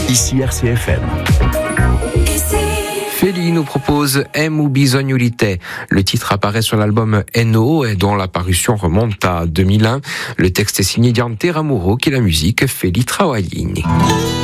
Ici RCFM. Feli nous propose M ou Bisognolite. Le titre apparaît sur l'album Eno et dont la parution remonte à 2001. Le texte est signé Diante Ramuro qui est la musique Feli Trawaglini.